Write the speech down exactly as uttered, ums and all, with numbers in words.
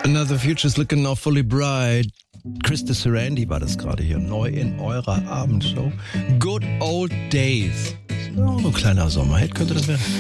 Another Future's Looking Now Fully Bright. Krista Sarandon war das gerade hier, neu in eurer Abendshow. Good Old Days. So ein kleiner Sommerhit könnte das werden.